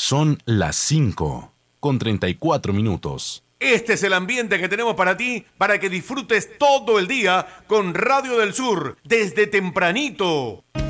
Son las 5:34. Este es el ambiente que tenemos para ti, para que disfrutes todo el día con Radio del Sur, desde tempranito.